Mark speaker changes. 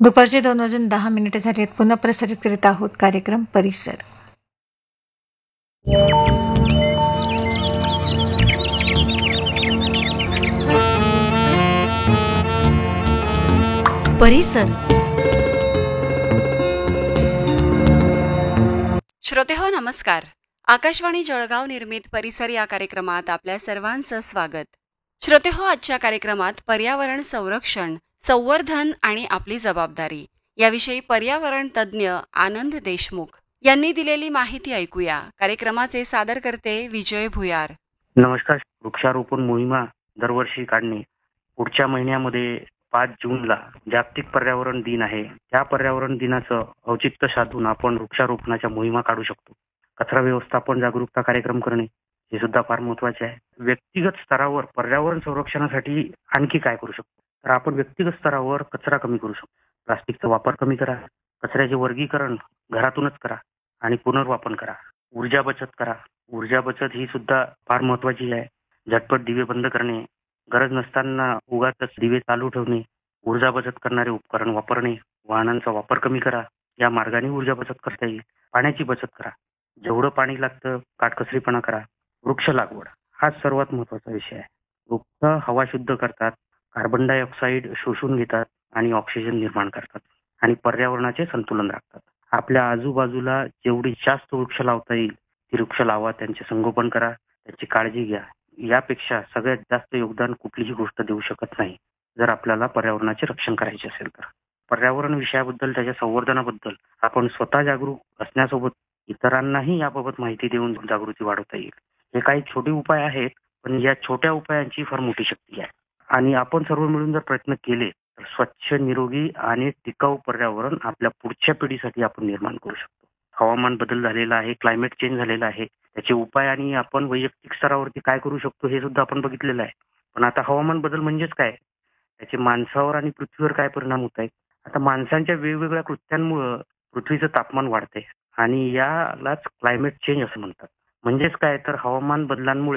Speaker 1: दुपारचे 2:10 झालेत. पुन्हा प्रसारित करीत आहोत कार्यक्रम परिसर.
Speaker 2: परिसर. श्रोतेहो नमस्कार. आकाशवाणी जळगाव निर्मित परिसर या कार्यक्रमात आपल्या सर्वांचं स्वागत. श्रोतेहो, आजच्या कार्यक्रमात पर्यावरण संरक्षण, संवर्धन आणि आपली जबाबदारी याविषयी पर्यावरण तज्ज्ञ आनंद देशमुख यांनी दिलेली माहिती ऐकूया. कार्यक्रमाचे सादरकर्ते विजय भुयार.
Speaker 3: नमस्कार. वृक्षारोपण मोहिमा दरवर्षी काढणे. पुढच्या महिन्यामध्ये 5 जूनला जागतिक पर्यावरण दिन आहे. त्या पर्यावरण दिनाचं औचित्य साधून आपण वृक्षारोपणाच्या मोहिमा काढू शकतो. कचरा व्यवस्थापन जागरूकता कार्यक्रम करणे हे सुद्धा फार महत्वाचे आहे. व्यक्तिगत स्तरावर पर्यावरण संरक्षणासाठी आणखी काय करू शकतो, तर आपण व्यक्तिगत स्तरावर कचरा कमी करू शकतो. प्लास्टिकचा वापर कमी करा, कचऱ्याचे वर्गीकरण घरातूनच करा आणि पुनर्वापर करा. ऊर्जा बचत करा. ऊर्जा बचत ही सुद्धा फार महत्वाची आहे. झटपट दिवे बंद करणे, गरज नसताना उगाच दिवे चालू ठेवणे, ऊर्जा बचत करणारे उपकरण वापरणे, वाहनांचा वापर कमी करा. या मार्गाने ऊर्जा बचत करता येईल. पाण्याची बचत करा. जेवढं पाणी लागतं काटकसरीपणा करा. वृक्ष लागवड हा सर्वात महत्वाचा विषय आहे. वृक्ष हवा शुद्ध करतात, कार्बन डायऑक्साईड शोषून घेतात आणि ऑक्सिजन निर्माण करतात आणि पर्यावरणाचे संतुलन राखतात. आपल्या आजूबाजूला जेवढी जास्त वृक्ष लावता येईल ती वृक्ष लावा. त्यांचे संगोपन करा, त्याची काळजी घ्या. यापेक्षा सगळ्यात जास्त योगदान कुठलीही गोष्ट देऊ शकत नाही जर आपल्याला पर्यावरणाचे रक्षण करायचे असेल तर. पर्यावरण विषयाबद्दल, त्याच्या संवर्धनाबद्दल आपण स्वतः जागरूक असण्यासोबत इतरांनाही याबाबत माहिती देऊन जागृती वाढवता येईल. हे काही छोटे उपाय आहेत, पण या छोट्या उपायांची फार मोठी शक्ती आहे आणि आपण सर्व मिळून जर प्रयत्न केले तर स्वच्छ, निरोगी आणि टिकाऊ पर्यावरण आपल्या पुढच्या पिढीसाठी आपण निर्माण करू शकतो. हवामान बदल झालेला आहे, क्लायमेट चेंज झालेला आहे. त्याचे उपाय आणि आपण वैयक्तिक स्तरावरती काय करू शकतो हे सुद्धा आपण बघितलेलं आहे. पण आता हवामान बदल म्हणजेच काय, त्याचे माणसावर आणि पृथ्वीवर काय परिणाम होत आहेत. आता माणसांच्या वेगवेगळ्या कृत्यांमुळे पृथ्वीचं तापमान वाढते आणि यालाच क्लायमेट चेंज असं म्हणतात. म्हणजेच काय, तर हवामान बदलांमुळे